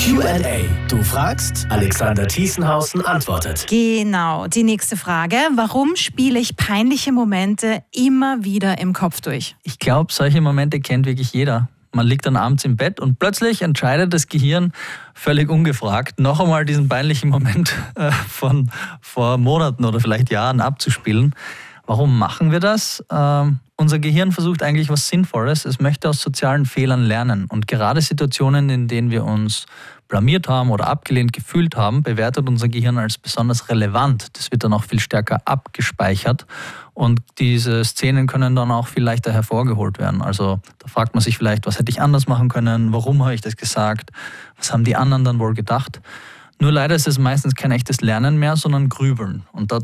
Q&A. Du fragst, Alexander Thiesenhausen antwortet. Genau, die nächste Frage. Warum spiele ich peinliche Momente immer wieder im Kopf durch? Ich glaube, solche Momente kennt wirklich jeder. Man liegt dann abends im Bett und plötzlich entscheidet das Gehirn völlig ungefragt, noch einmal diesen peinlichen Moment von vor Monaten oder vielleicht Jahren abzuspielen. Warum machen wir das? Unser Gehirn versucht eigentlich was Sinnvolles. Es möchte aus sozialen Fehlern lernen. Und gerade Situationen, in denen wir uns blamiert haben oder abgelehnt gefühlt haben, bewertet unser Gehirn als besonders relevant. Das wird dann auch viel stärker abgespeichert. Und diese Szenen können dann auch viel leichter hervorgeholt werden. Also da fragt man sich vielleicht, was hätte ich anders machen können? Warum habe ich das gesagt? Was haben die anderen dann wohl gedacht? Nur leider ist es meistens kein echtes Lernen mehr, sondern Grübeln. Und